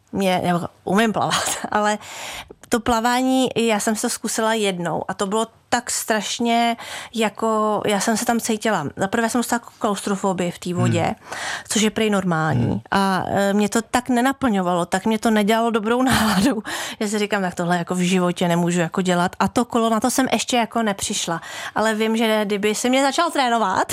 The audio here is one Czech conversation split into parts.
nebo umím plavat, ale to plavání, já jsem se to zkusila jednou a to bylo tak strašně, jako já jsem se tam cítila. Zaprvé jsem dostala klaustrofobii v té vodě, což je prej normální. A mě to tak nenaplňovalo, tak mě to nedělalo dobrou náladu, že si říkám, tak tohle jako v životě nemůžu jako dělat. A to kolo, na to jsem ještě jako nepřišla. Ale vím, že kdyby se mě začal trénovat,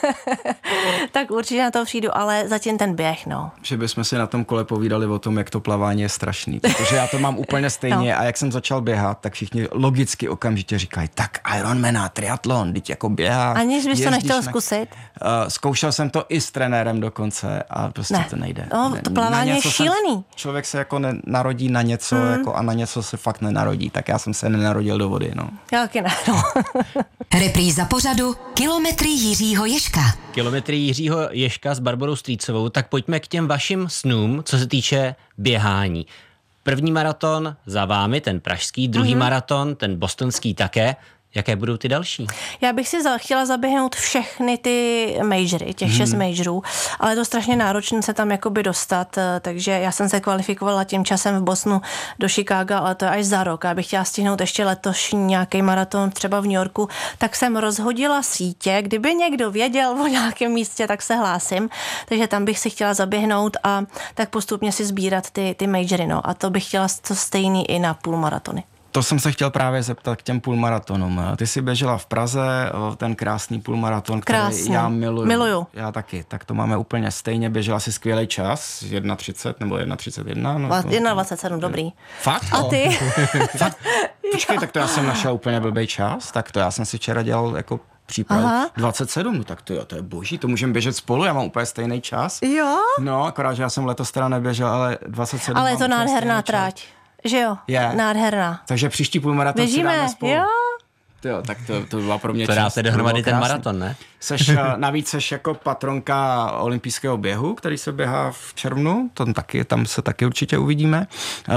tak určitě na to přijdu, ale zatím ten běh, no. Že bychom si na tom kole povídali o tom, jak to plavání je strašný. Protože já to mám úplně stejně no. A jak jsem začal běhat, tak všichni logicky okamžitě říkají, tak Ironmana, triatlon, teď jako běháš. Aniž bys to nechtěl zkusit? Zkoušel jsem to i s trenérem dokonce a prostě to nejde. No, to plavání je šílený. Člověk se jako narodí na něco jako a na něco se fakt nenarodí. Tak já jsem se nenarodil do vody, no. Já taky ne, no. Repríza pořadu Kilometry Jiřího Ježka. Kilometry Jiřího Ježka s Barborou Strýcovou, tak pojďme k těm vašim snům, co se týče běhání. První maraton za vámi, ten pražský, druhý maraton, ten bostonský také. Jaké budou ty další? Já bych si chtěla zaběhnout všechny ty majory, těch 6 majorů, ale je to strašně náročné se tam jakoby dostat, takže já jsem se kvalifikovala tím časem v Bostonu do Chicaga, ale to je až za rok. Já bych chtěla stihnout ještě letošní nějaký maraton třeba v New Yorku, tak jsem rozhodila sítě, kdyby někdo věděl o nějakém místě, tak se hlásím, takže tam bych si chtěla zaběhnout a tak postupně si sbírat ty majory, no. A to bych chtěla to stejný i na půlmaratony. To jsem se chtěl právě zeptat k těm půlmaratonům. Ty jsi běžela v Praze, ten krásný půlmaraton, který já miluju. Já taky, tak to máme úplně stejně. Běžela si skvělý čas, 1:30 nebo 1:31. No 1:27, dobrý. Fakt? A ty? Fakt? Počkej, tak to já jsem našel úplně blbej čas, tak to já jsem si včera dělal jako přípravu 27, no tak to je boží, to můžeme běžet spolu, já mám úplně stejný čas. Jo? No, akorát, že já jsem letos teda neběžel, ale 27. Ale je to nádherná tráť. Že jo? Nádherná. Takže příští půlmaraton si dáme spolu. Jo? Jo, tak to byla pro mě to dá se dohromady ten maraton, ne? Navíc seš jako patronka olympijského běhu, který se běhá v červnu, tam se taky určitě uvidíme.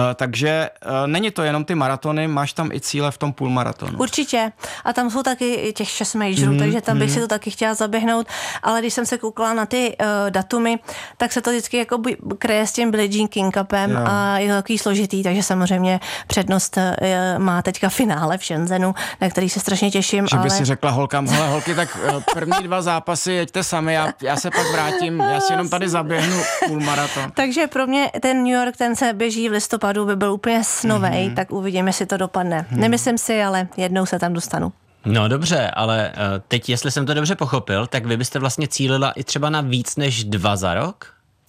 Takže není to jenom ty maratony, máš tam i cíle v tom půlmaratonu. Určitě. A tam jsou taky těch 6 majorů, takže tam bych si to taky chtěla zaběhnout, ale když jsem se koukala na ty datumy, tak se to vždycky jako kreje s tím Billie Jean King Cupem a je to takový složitý, takže samozřejmě přednost má teďka finále v Shenzhenu, na který se strašně těším. Že by si řekla holkám, hele holky, tak první 2 zápasy jeďte sami, já se pak vrátím, já si jenom tady zaběhnu půlmaraton. Takže pro mě ten New York, ten se běží v listopadu, by byl úplně snovej, tak uvidíme, jestli to dopadne. Nemyslím si, ale jednou se tam dostanu. No dobře, ale teď, jestli jsem to dobře pochopil, tak vy byste vlastně cílila i třeba na víc než 2 za rok?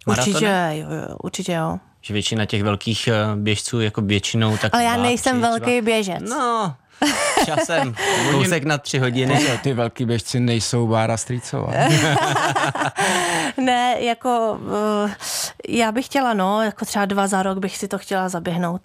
Určitě jo. Že většina těch velkých běžců jako většinou tak. Ale já nejsem velký běžec. No, časem, kousek na 3 hodiny. Ty velký běžci nejsou Bára Strýcová. Ne, jako já bych chtěla, jako třeba 2 za rok bych si to chtěla zaběhnout.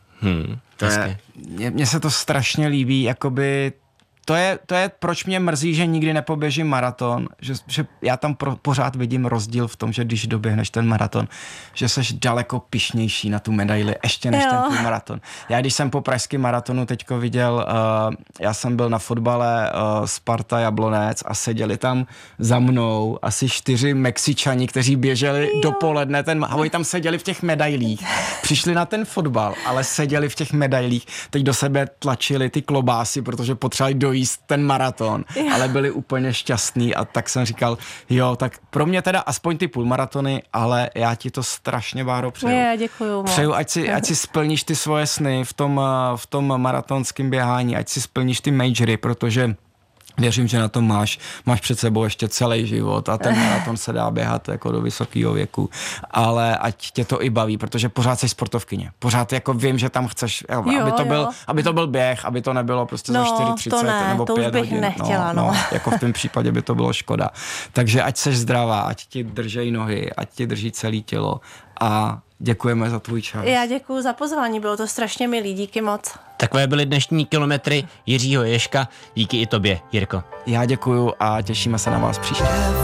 Mně se to strašně líbí, jakoby to je, proč mě mrzí, že nikdy nepoběžím maraton, že já tam pořád vidím rozdíl v tom, že když doběhneš ten maraton, že seš daleko pyšnější na tu medaili, ještě než ten půlmaraton. Já když jsem po pražském maratonu teďko viděl, já jsem byl na fotbale Sparta Jablonec a seděli tam za mnou asi 4 Mexičani, kteří běželi dopoledne, a oni tam seděli v těch medailích. Přišli na ten fotbal, ale seděli v těch medailích, teď do sebe tlačili ty klobásy, protože potřebovali dojíst ten maraton, ale byli úplně šťastní a tak jsem říkal, jo, tak pro mě teda aspoň ty půlmaratony, ale já ti to strašně, Báro, přeju. Já děkuju. Přeju, ať si splníš ty svoje sny v tom maratonském běhání, ať si splníš ty majory, protože věřím, že na to máš před sebou ještě celý život a ten maraton se dá běhat jako do vysokého věku, ale ať tě to i baví, protože pořád jsi sportovkyně. Pořád jako vím, že tam chceš, aby to byl běh, aby to nebylo prostě za 4:30 nebo 5 hodin. Nechtěla, jako v tom případě by to bylo škoda. Takže ať seš zdravá, ať ti držej nohy, ať ti drží celé tělo a děkujeme za tvůj čas. Já děkuju za pozvání, bylo to strašně milý, díky moc. Takové byly dnešní kilometry Jiřího Ježka, díky i tobě, Jirko. Já děkuju a těšíme se na vás příště.